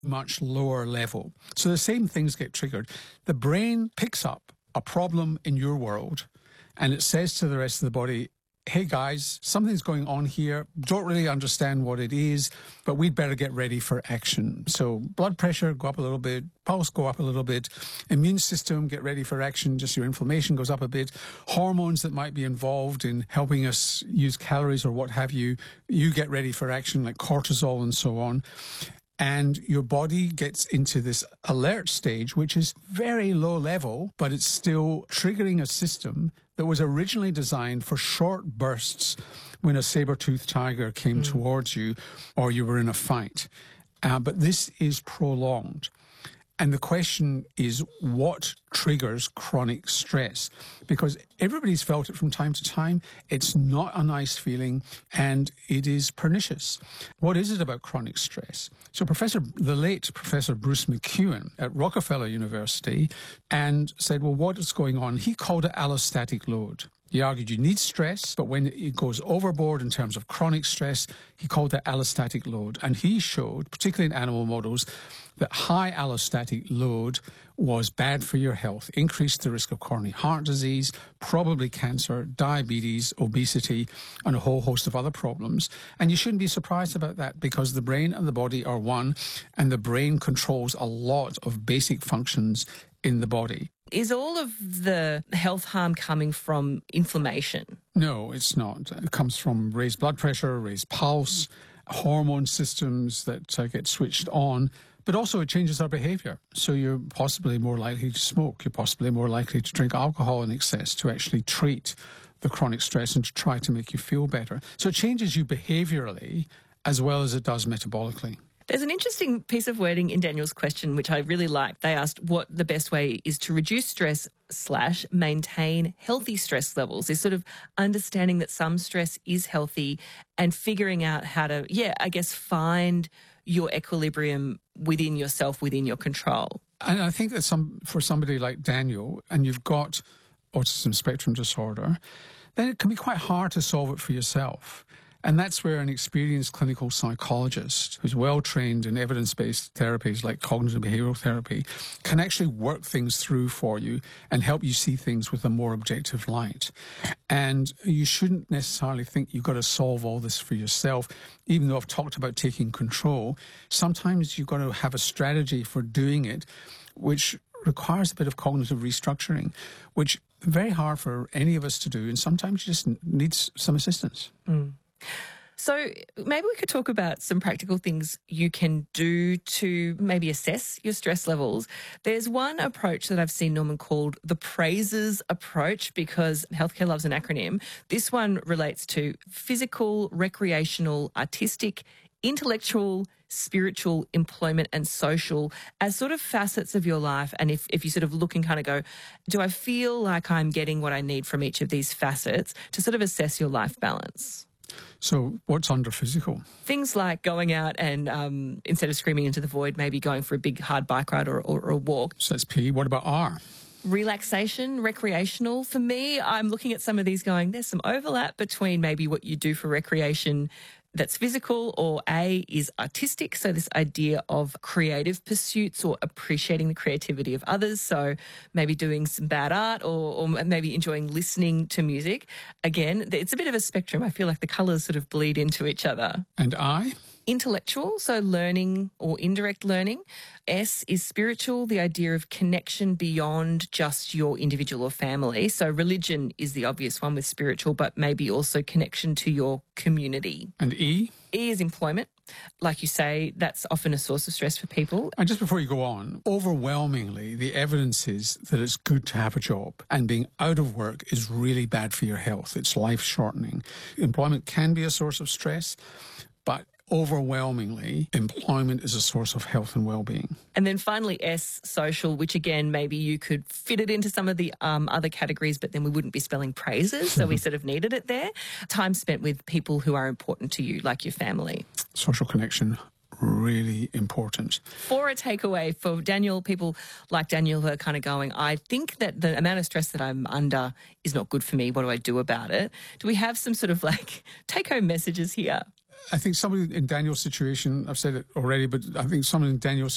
much lower level. So the same things get triggered. The brain picks up a problem in your world and it says to the rest of the body, hey guys, something's going on here, don't really understand what it is, but we'd better get ready for action. So blood pressure, go up a little bit, pulse go up a little bit, immune system, get ready for action, just your inflammation goes up a bit, hormones that might be involved in helping us use calories or what have you, you get ready for action like cortisol and so on. And your body gets into this alert stage, which is very low level, but it's still triggering a system that was originally designed for short bursts when a saber-toothed tiger came towards you or you were in a fight. But this is prolonged. And the question is, what triggers chronic stress? Because everybody's felt it from time to time. It's not a nice feeling and it is pernicious. What is it about chronic stress? So the late Professor Bruce McEwen at Rockefeller University and said, well, what is going on? He called it allostatic load. He argued you need stress, but when it goes overboard in terms of chronic stress, he called that allostatic load. And he showed, particularly in animal models, that high allostatic load was bad for your health, increased the risk of coronary heart disease, probably cancer, diabetes, obesity, and a whole host of other problems. And you shouldn't be surprised about that because the brain and the body are one, and the brain controls a lot of basic functions in the body. Is all of the health harm coming from inflammation? No, it's not. It comes from raised blood pressure, raised pulse, hormone systems that get switched on, but also it changes our behaviour. So you're possibly more likely to smoke, you're possibly more likely to drink alcohol in excess to actually treat the chronic stress and to try to make you feel better. So it changes you behaviourally as well as it does metabolically. There's an interesting piece of wording in Daniel's question, which I really liked. They asked what the best way is to reduce stress / maintain healthy stress levels. Is sort of understanding that some stress is healthy and figuring out how to, find your equilibrium within yourself, within your control. And I think that for somebody like Daniel, and you've got autism spectrum disorder, then it can be quite hard to solve it for yourself. And that's where an experienced clinical psychologist who's well-trained in evidence-based therapies like cognitive behavioural therapy can actually work things through for you and help you see things with a more objective light. And you shouldn't necessarily think you've got to solve all this for yourself. Even though I've talked about taking control, sometimes you've got to have a strategy for doing it, which requires a bit of cognitive restructuring, which is very hard for any of us to do. And sometimes you just need some assistance. So maybe we could talk about some practical things you can do to maybe assess your stress levels. There's one approach that I've seen, Norman, called the PRAISES approach, because healthcare loves an acronym. This one relates to physical, recreational, artistic, intellectual, spiritual, employment and social as sort of facets of your life. And if you sort of look and kind of go, do I feel like I'm getting what I need from each of these facets, to sort of assess your life balance? So what's under physical? Things like going out and instead of screaming into the void, maybe going for a big hard bike ride or a walk. So that's P. What about R? Relaxation, recreational. For me, I'm looking at some of these going, there's some overlap between maybe what you do for recreation that's physical, or A is artistic. So this idea of creative pursuits or appreciating the creativity of others. So maybe doing some bad art or maybe enjoying listening to music. Again, it's a bit of a spectrum. I feel like the colours sort of bleed into each other. And I? Intellectual, so learning or indirect learning. S is spiritual, the idea of connection beyond just your individual or family. So religion is the obvious one with spiritual, but maybe also connection to your community. And E? E is employment. Like you say, that's often a source of stress for people. And just before you go on, overwhelmingly, the evidence is that it's good to have a job, and being out of work is really bad for your health. It's life-shortening. Employment can be a source of stress, but overwhelmingly, employment is a source of health and well-being. And then finally, S, social, which again, maybe you could fit it into some of the other categories, but then we wouldn't be spelling praises, so we sort of needed it there. Time spent with people who are important to you, like your family. Social connection, really important. For a takeaway for Daniel, people like Daniel who are kind of going, I think that the amount of stress that I'm under is not good for me. What do I do about it? Do we have some sort of like take-home messages here? I think somebody in Daniel's situation, I've said it already, but I think someone in Daniel's